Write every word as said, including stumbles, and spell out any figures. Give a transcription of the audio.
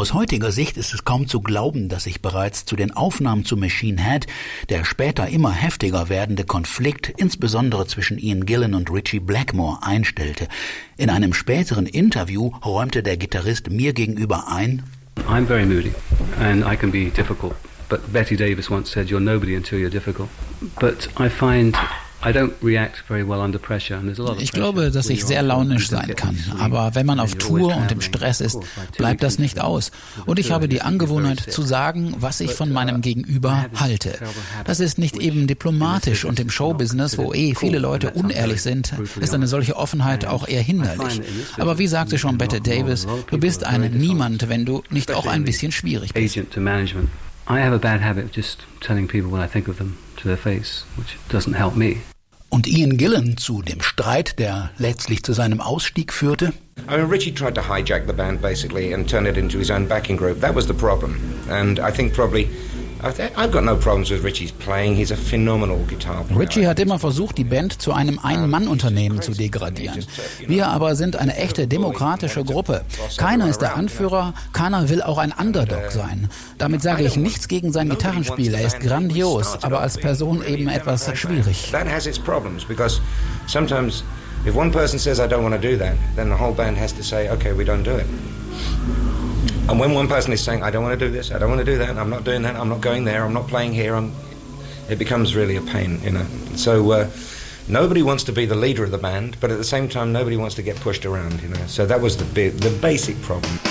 Aus heutiger Sicht ist es kaum zu glauben, dass sich bereits zu den Aufnahmen zu Machine Head der später immer heftiger werdende Konflikt, insbesondere zwischen Ian Gillan und Ritchie Blackmore, einstellte. In einem späteren Interview räumte der Gitarrist mir gegenüber ein: I'm very moody and I can be difficult, but Betty Davis once said you're nobody until you're difficult. But I find Ich glaube, dass ich sehr launisch sein kann, aber wenn man auf Tour und im Stress ist, bleibt das nicht aus. Und ich habe die Angewohnheit zu sagen, was ich von meinem Gegenüber halte. Das ist nicht eben diplomatisch und im Showbusiness, wo eh viele Leute unehrlich sind, ist eine solche Offenheit auch eher hinderlich. Aber wie sagte schon Bette Davis, du bist ein Niemand, wenn du nicht auch ein bisschen schwierig bist. I have a bad habit of just telling people what I think of them to their face, which doesn't help me. Und Ian Gillan zu dem Streit, der letztlich zu seinem Ausstieg führte? I mean, Ritchie tried to hijack the band basically and turn it into his own backing group. That was the problem. And I think probably I've got no problems with Ritchie's playing. He's a phenomenal guitar player. Ritchie hat immer versucht, die Band zu einem Ein-Mann-Unternehmen zu degradieren. Wir aber sind eine echte demokratische Gruppe. Keiner ist der Anführer, keiner will auch ein Underdog sein. Damit sage ich nichts gegen sein Gitarrenspiel. Er ist grandios, aber als Person eben etwas schwierig. That has its problems because sometimes if one person says I don't want to do that, then the whole band has to say, okay, we don't do it. And when one person is saying, I don't want to do this, I don't want to do that, I'm not doing that, I'm not going there, I'm not playing here, I'm, it becomes really a pain, you know. So uh, nobody wants to be the leader of the band, but at the same time, nobody wants to get pushed around, you know. So that was the, the basic problem.